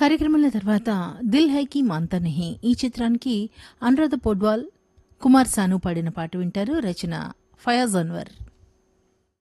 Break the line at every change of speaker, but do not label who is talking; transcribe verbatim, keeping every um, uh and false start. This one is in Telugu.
కార్యక్రమంలో తర్వాత దిల్ హై కి మాంతా నహీ ఈ చిత్రానికి అనురాధ పొడ్వాల్, కుమార్ సాను పాడిన పాట వింటారు. రచన ఫయాజ్ అన్వర్.